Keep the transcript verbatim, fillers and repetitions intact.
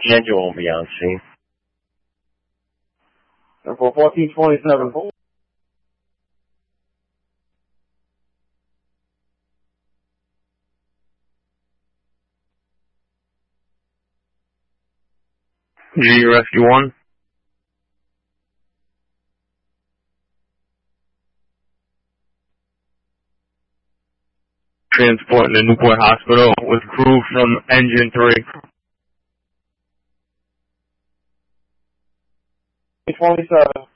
Angel will be on scene. For fourteen twenty-seven. G Rescue one. Transporting to Newport Hospital with crew from Engine three. twenty-seven.